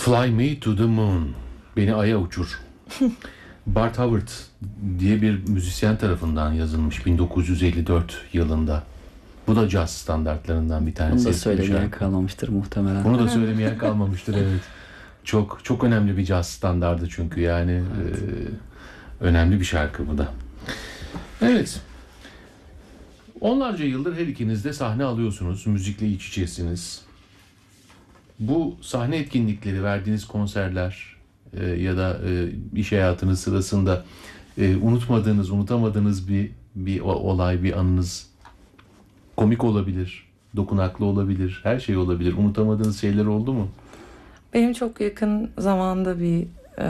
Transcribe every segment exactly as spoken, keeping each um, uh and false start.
Fly Me to the Moon. Beni Ay'a uçur. Bart Howard diye bir müzisyen tarafından yazılmış bin dokuz yüz elli dört yılında. Bu da caz standartlarından bir tanesi. Bunu da söylemeyen kalmamıştır muhtemelen. Bunu da söylemeyen kalmamıştır, evet. Çok çok önemli bir caz standardı çünkü yani evet. e, önemli bir şarkı bu da. Evet. Onlarca yıldır her ikiniz de sahne alıyorsunuz, müzikle iç içesiniz. Bu sahne etkinlikleri, verdiğiniz konserler e, ya da e, iş hayatınız sırasında e, unutmadığınız, unutamadığınız bir bir olay, bir anınız, komik olabilir, dokunaklı olabilir, her şey olabilir. Unutamadığınız şeyler oldu mu? Benim çok yakın zamanda bir e,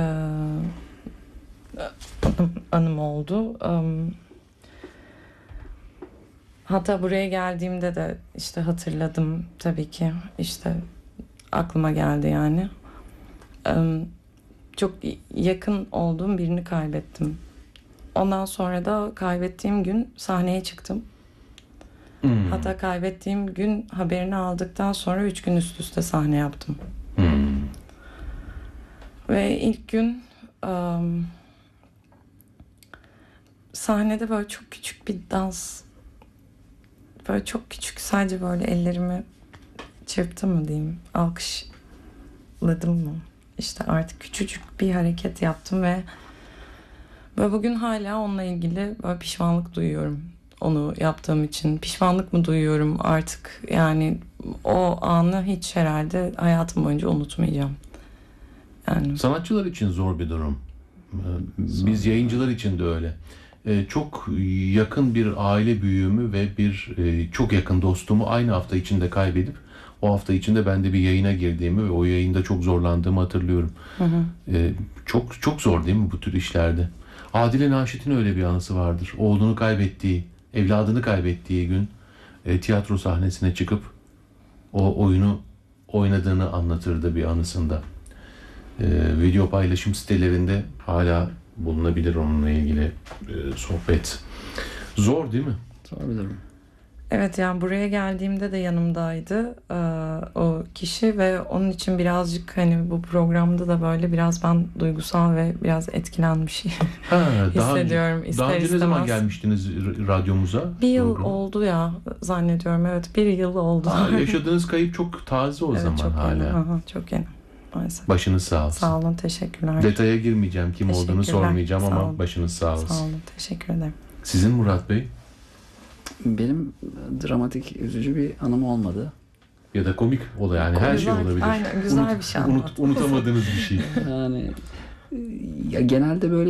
anım, anım oldu. Um, hatta buraya geldiğimde de işte hatırladım tabii ki. İşte aklıma geldi yani. Um, çok yakın olduğum birini kaybettim. Ondan sonra da kaybettiğim gün sahneye çıktım. Hmm. Hatta kaybettiğim gün haberini aldıktan sonra üç gün üst üste sahne yaptım. Hmm. Ve ilk gün um, sahnede böyle çok küçük bir dans, böyle çok küçük, sadece böyle ellerimi çırptım mı diyeyim, alkışladım mı? İşte artık küçücük bir hareket yaptım ve böyle bugün hala onunla ilgili böyle pişmanlık duyuyorum. Onu yaptığım için pişmanlık mı duyuyorum artık, yani o anı hiç herhalde hayatım boyunca unutmayacağım. Yani. Sanatçılar için zor bir durum. Biz yayıncılar için de öyle. Çok yakın bir aile büyüğümü ve bir çok yakın dostumu aynı hafta içinde kaybedip o hafta içinde ben de bir yayına girdiğimi ve o yayında çok zorlandığımı hatırlıyorum. Hı hı. Çok çok zor değil mi bu tür işlerde? Adile Naşit'in öyle bir anısı vardır. Oğlunu kaybettiği, evladını kaybettiği gün e, tiyatro sahnesine çıkıp o oyunu oynadığını anlatırdı bir anısında. E, video paylaşım sitelerinde hala bulunabilir onunla ilgili e, sohbet. Zor değil mi? Zor bir durum. Evet, yani buraya geldiğimde de yanımdaydı e, o kişi ve onun için birazcık hani bu programda da böyle biraz ben duygusal ve biraz etkilenmiş ha, hissediyorum. Daha, daha önce ne zaman gelmiştiniz radyomuza? Bir yıl Program. oldu ya zannediyorum, evet bir yıl oldu. Aa, yaşadığınız kayıp çok taze o evet, zaman çok hala. Yeni. Aha, çok yeni. Maalesef. Başınız sağ olsun. Sağ olun, teşekkürler. Detaya girmeyeceğim, kim olduğunu sormayacağım ama olun. Başınız sağ olsun. Sağ olun, teşekkür ederim. Sizin Murat Bey? Benim dramatik, üzücü bir anım olmadı. Ya da komik olay, yani her güzel, şey olabilir. Aynen, güzel Unut, bir şey anlat. Unut, unutamadığınız bir şey. Yani ya genelde böyle